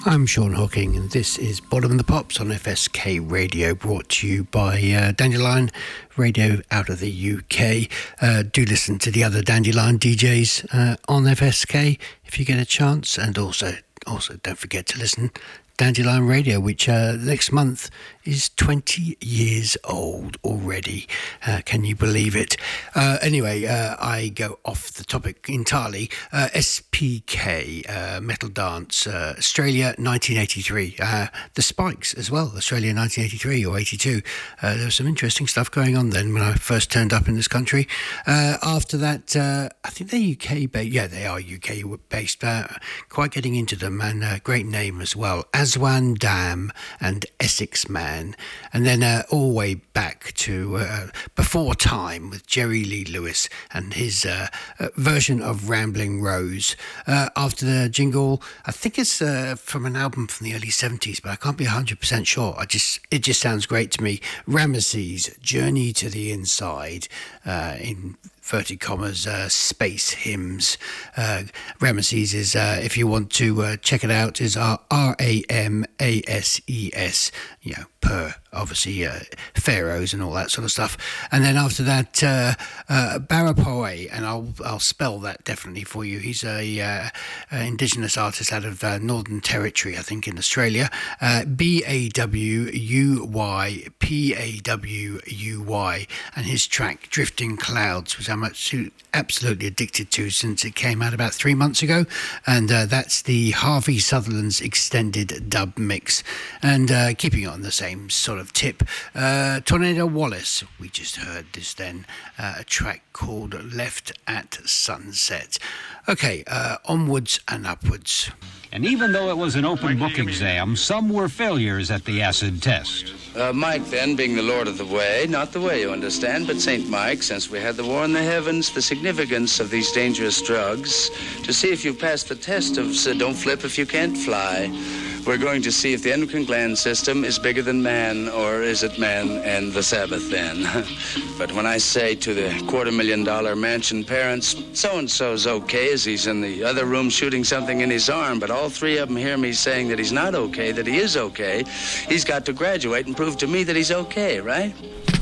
I'm Sean Hawking, and this is Bottom of the Pops on FSK Radio, brought to you by Dandelion Radio out of the UK. Do listen to the other Dandelion DJs on FSK if you get a chance, and also don't forget to listen Dandelion Radio, which next month is 20 years old already. Can you believe it? Anyway, I go off the topic entirely. SPK, Metal Dance, Australia 1983. The Spikes as well, Australia 1983 or 82. There was some interesting stuff going on then when I first turned up in this country. After that, I think they're UK based. Yeah, they are UK based. Quite getting into them, and great name as well. Aswan Dam and Essex Man. And then all the way back to Before Time with Jerry Lee Lewis and his version of Rambling Rose. After the jingle, I think it's from an album from the early 70s, but I can't be 100% sure. It just sounds great to me. Ramesses, Journey to the Inside, in inverted commas, space hymns. Ramesses is, if you want to check it out, is RAMASES, per obviously pharaohs and all that sort of stuff. And then after that, Barapoe, and I'll spell that definitely for you. He's a indigenous artist out of Northern Territory, I think, in Australia. BAWUYPAWUY, and his track Drifting Clouds, which I'm absolutely addicted to since it came out about 3 months ago, and that's the Harvey Sutherland's extended dub mix. And keeping on the same sort of tip, Tornado Wallace, we just heard this then, a track called Left at Sunset. Okay, onwards and upwards. And even though it was an open book exam, some were failures at the acid test. Mike, then, being the Lord of the Way, not the way, you understand, but St. Mike, since we had the war in the heavens, the significance of these dangerous drugs, to see if you pass the test of don't flip if you can't fly. We're going to see if the endocrine gland system is bigger than man, or is it man and the Sabbath then? But when I say to the $250,000 mansion parents, so-and-so's okay as he's in the other room shooting something in his arm, but all three of them hear me saying that he's not okay, that he is okay, he's got to graduate and prove to me that he's okay, right?